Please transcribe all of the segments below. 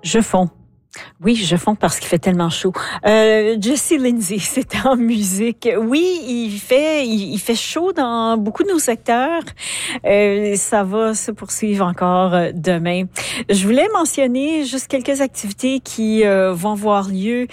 Je fonds. Oui, je fonds parce qu'il fait tellement chaud. Jesse Lindsay, c'est en musique. Oui, il fait chaud dans beaucoup de nos secteurs. Ça va se poursuivre encore demain. Je voulais mentionner juste quelques activités qui vont avoir lieu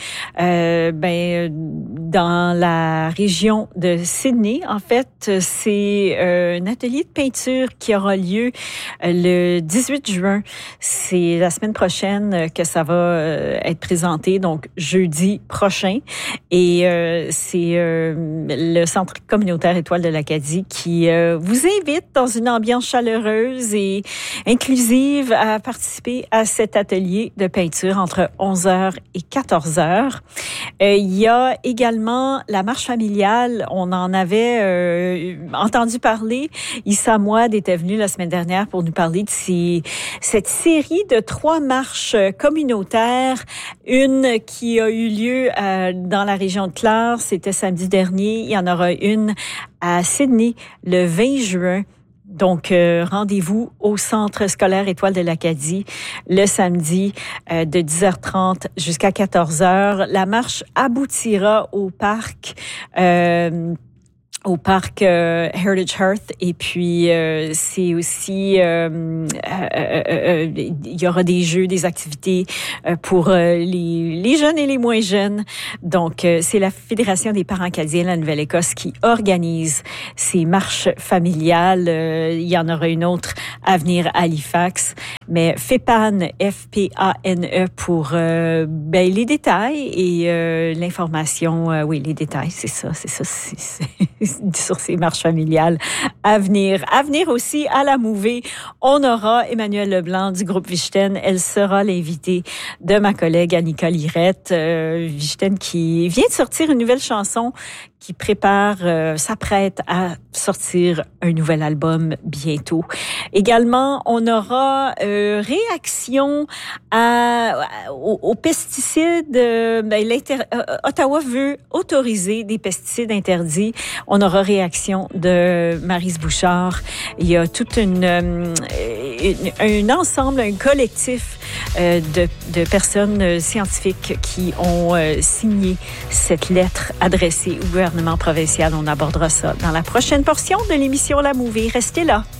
dans la région de Sydney. En fait, c'est un atelier de peinture qui aura lieu le 18 juin. C'est la semaine prochaine que ça va être présenté, donc jeudi prochain. Et c'est le Centre communautaire Étoile de l'Acadie qui vous invite dans une ambiance chaleureuse et inclusive à participer à cet atelier de peinture entre 11h et 14h. Il y a également la marche familiale. On en avait entendu parler. Issa Mouad était venue la semaine dernière pour nous parler de cette série de 3 marches communautaires. Une qui a eu lieu dans la région de Clare, c'était samedi dernier. Il y en aura une à Sydney le 20 juin. Donc, rendez-vous au Centre scolaire Étoile de l'Acadie le samedi de 10h30 jusqu'à 14h. La marche aboutira au parc Heritage Hearth, et puis c'est aussi il y aura des jeux, des activités pour les jeunes et les moins jeunes. Donc c'est la Fédération des parents acadiens de la Nouvelle-Écosse qui organise ces marches familiales. Il y en aura une autre à venir à Halifax, mais FEPANE, F-P-A-N-E pour les détails et l'information. Oui, les détails, c'est ça. Sur ces marches familiales à venir. À venir aussi à la Mouvée, on aura Emmanuelle Leblanc du groupe Vichten. Elle sera l'invitée de ma collègue Annika Lirette. Vichten qui vient de sortir une nouvelle chanson, qui s'apprête à sortir un nouvel album bientôt. Également, on aura réaction aux pesticides. Ottawa veut autoriser des pesticides interdits. On aura réaction de Maryse Bouchard. Il y a tout un ensemble, un collectif de personnes scientifiques qui ont signé cette lettre adressée au gouvernement provincial. On abordera ça dans la prochaine portion de l'émission La Mouvée. Restez là.